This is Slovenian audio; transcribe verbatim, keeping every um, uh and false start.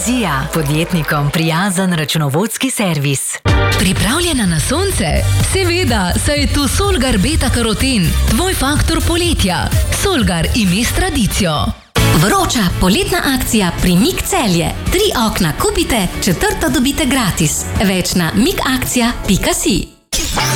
Vizija, podjetnikom prijazen računovodski servis. Pripravljena na sonce? Seveda, saj je tu Solgar Beta Karoten, tvoj faktor poletja. Solgar ime s tradicijo. Vroča poletna akcija Primik Celje. Tri okna kupite, četrto dobite gratis. Več na mikakcija pika si.